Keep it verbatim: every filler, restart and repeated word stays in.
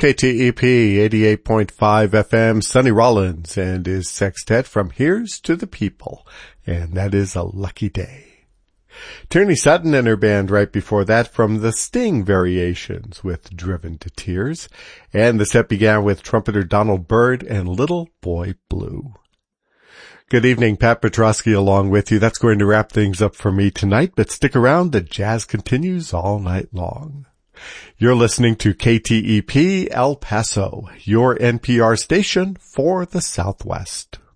K T E P eighty-eight point five F M, Sonny Rollins and his sextet from Here's to the People, and that is a lucky day. Tierney Sutton and her band right before that from the Sting Variations with Driven to Tears, and the set began with trumpeter Donald Byrd and Little Boy Blue. Good evening, Pat Petrosky along with you. That's going to wrap things up for me tonight, but stick around, the jazz continues all night long. You're listening to K T E P El Paso, your N P R station for the Southwest.